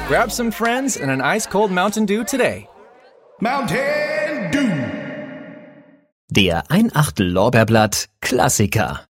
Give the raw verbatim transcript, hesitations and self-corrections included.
Grab some friends and an ice-cold Mountain Dew today. Mountain Dew. Der ein Achtel Lorbeerblatt Klassiker.